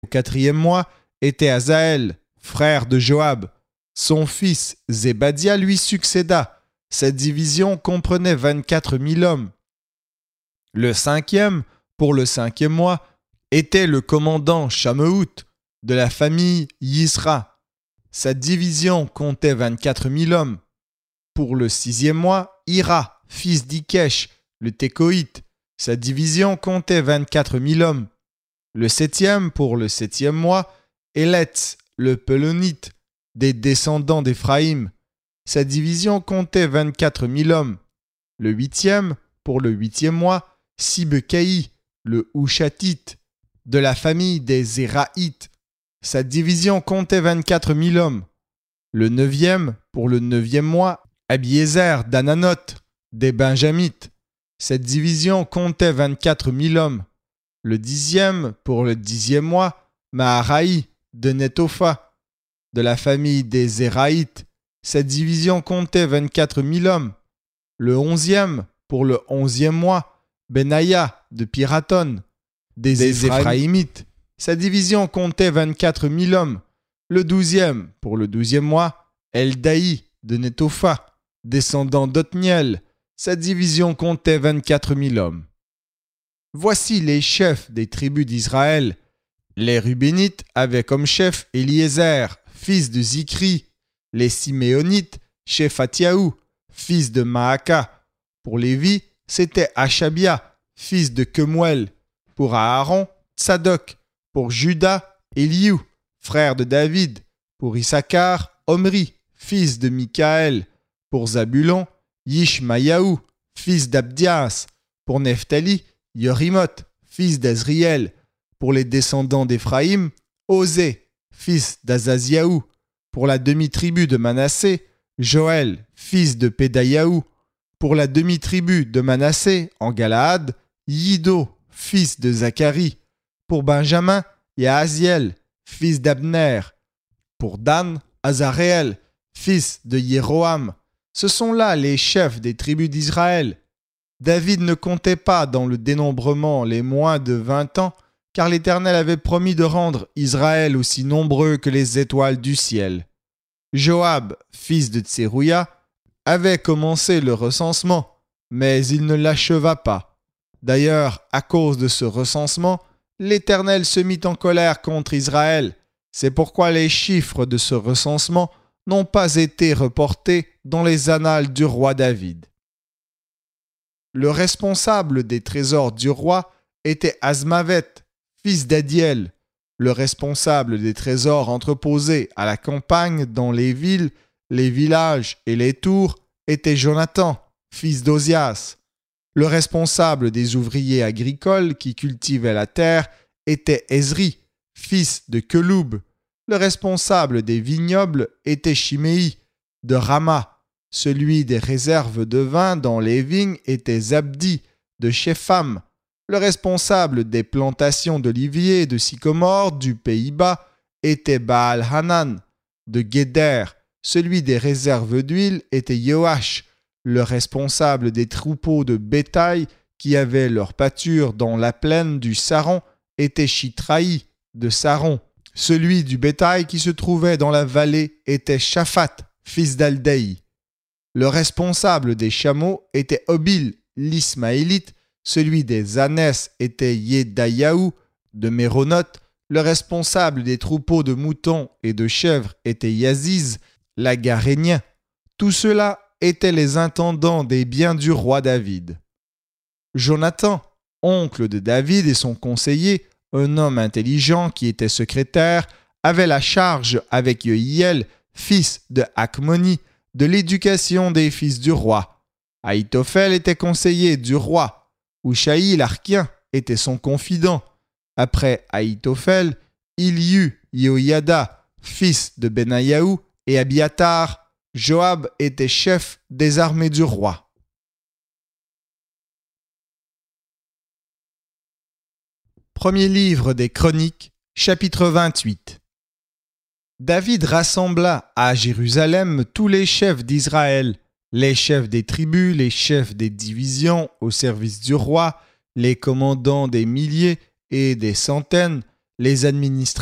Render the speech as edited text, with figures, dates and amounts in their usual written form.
Au 4e mois était Azaël, frère de Joab. Son fils Zébadia lui succéda. Cette division comprenait 24 000 hommes. Le 5e, pour le 5e mois, était le commandant Shamehout de la famille Yisra. Sa division comptait 24 000 hommes. Pour le 6e mois, Ira, fils d'Ikesh, le Tékoïte. Sa division comptait 24 000 hommes. Le 7e, pour le 7e mois, Életz, le Pelonite, des descendants d'Éphraïm. Sa division comptait 24 000 hommes. Le 8e, pour le 8e mois, Sibekaï, le Hushatite, de la famille des Zéraïtes. Sa division comptait 24 000 hommes. Le 9e, pour le 9e mois, Abiézer d'Ananoth, des Benjamites. Cette division comptait 24 000 hommes. Le 10e, pour le 10e mois, Maharaï de Netopha, de la famille des Zéraïtes. Cette division comptait 24 000 hommes. Le 11e, pour le 11e mois, Benaïa de Piraton, des Éphraïmites. Sa division comptait 24 000 hommes. Le 12e, pour le 12e mois, Eldaï de Netopha, descendant d'Othniel. Sa division comptait 24 000 hommes. Voici les chefs des tribus d'Israël. Les Rubénites avaient comme chef Éliézer, fils de Zikri. Les Siméonites, Shephatyahu, fils de Maaka. Pour Lévi, c'était Achabia, fils de Kemuel. Pour Aaron, Tsadok. Pour Juda, Eliou, frère de David. Pour Issachar, Omri, fils de Mikaël. Pour Zabulon, Yishmayahu, fils d'Abdias. Pour Nephtali, Yorimoth, fils d'Azriel. Pour les descendants d'Éphraïm, Osée, fils d'Azaziahu. Pour la demi-tribu de Manassé, Joël, fils de Pédaïahu. Pour la demi-tribu de Manassé, en Galaad, Yido, fils de Zacharie. Pour Benjamin, Yahaziel, fils d'Abner. Pour Dan, Azaréel, fils de Jéroham. Ce sont là les chefs des tribus d'Israël. David ne comptait pas dans le dénombrement les moins de 20 ans, car l'Éternel avait promis de rendre Israël aussi nombreux que les étoiles du ciel. Joab, fils de Tserouïa, avait commencé le recensement, mais il ne l'acheva pas. D'ailleurs, à cause de ce recensement, l'Éternel se mit en colère contre Israël. C'est pourquoi les chiffres de ce recensement n'ont pas été reportés dans les annales du roi David. Le responsable des trésors du roi était Azmavet, fils d'Adiel. Le responsable des trésors entreposés à la campagne dans les villes, les villages et les tours était Jonathan, fils d'Ozias. Le responsable des ouvriers agricoles qui cultivaient la terre était Ezri, fils de Keloub. Le responsable des vignobles était Chiméi, de Rama. Celui des réserves de vin dans les vignes était Zabdi, de Shepham. Le responsable des plantations d'oliviers et de sycomores du Pays-Bas était Baal-Hanan, de Guéder. Celui des réserves d'huile était Yoash. Le responsable des troupeaux de bétail qui avaient leur pâture dans la plaine du Saron était Chitraï, de Saron. Celui du bétail qui se trouvait dans la vallée était Shaphat, fils d'Aldaï. Le responsable des chameaux était Obil, l'Ismaélite. Celui des ânesses était Yedayahu, de Méronoth. Le responsable des troupeaux de moutons et de chèvres était Yaziz, l'Agarénien. Tout cela étaient les intendants des biens du roi David. Jonathan, oncle de David et son conseiller, un homme intelligent qui était secrétaire, avait la charge avec Yehiel, fils de Hakmoni, de l'éducation des fils du roi. Ahitophel était conseiller du roi. Hushaï l'Archien était son confident. Après Ahitophel, il y eut Yehoiada, fils de Benayahu, et Abiatar. Joab était chef des armées du roi. Premier livre des Chroniques, chapitre 28. David rassembla à Jérusalem tous les chefs d'Israël, les chefs des tribus, les chefs des divisions au service du roi, les commandants des milliers et des centaines, les administrer